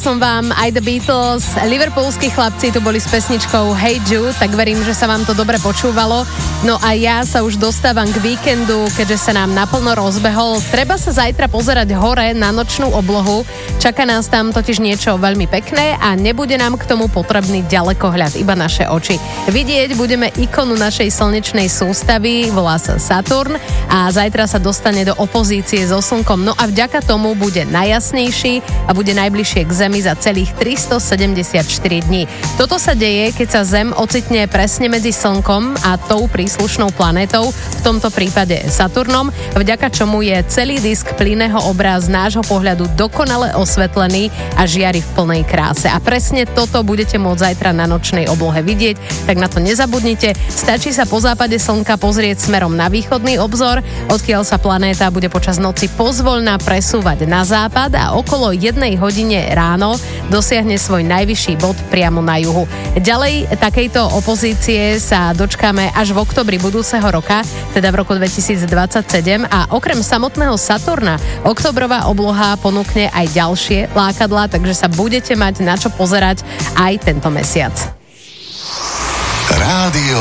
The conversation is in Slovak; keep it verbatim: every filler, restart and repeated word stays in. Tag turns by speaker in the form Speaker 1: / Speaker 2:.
Speaker 1: som vám aj The Beatles, liverpoolskí chlapci tu boli s pesničkou Hey Jude, tak verím, že sa vám to dobre počúvalo. No a ja sa už dostávam k víkendu, keďže sa nám naplno rozbehol. Treba sa zajtra pozerať hore na nočnú oblohu. Čaká nás tam totiž niečo veľmi pekné a nebude nám k tomu potrebný ďalekohľad, iba naše oči. Vidieť budeme ikonu našej slnečnej sústavy, volá sa Saturn a zajtra sa dostane do opozície so slnkom. No a vďaka tomu bude najjasnejší a bude najbližšie k Zemi za celých tristosedemdesiatštyri dní. Toto sa deje, keď sa Zem ocitne presne medzi slnkom a tou príslušnou planétou, v tomto prípade Saturnom, vďaka čomu je celý disk plynného obraz z nášho pohľadu dokonale osvetlený a žiari v plnej kráse. A presne toto budete môcť zajtra na nočnej oblohe vidieť, tak na to nezabudnite. Stačí sa po západe slnka pozrieť smerom na východný obzor, odkiaľ sa planéta bude počas noci pozvoľna presúvať na západ a okolo jednej hodine ráno dosiahne svoj najvyšší bod priamo na juhu. Ďalej takejto opozície sa dočkáme až v oktobri budúceho roka, teda v roku dvetisícdvadsaťsedem a okrem samotného Saturna oktobrová obloha ponúkne aj ďalšie lákadlá, takže sa budete mať na čo pozerať aj tento mesiac.
Speaker 2: Rádio